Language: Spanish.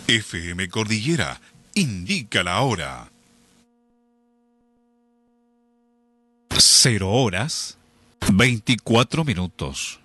FM Cordillera indica la hora. 0 horas 24 minutos.